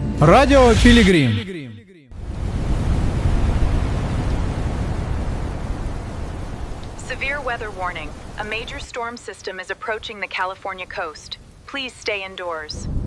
Радио Пилигрим. Severe weather warning. A major storm system is approaching the California coast. Please stay indoors.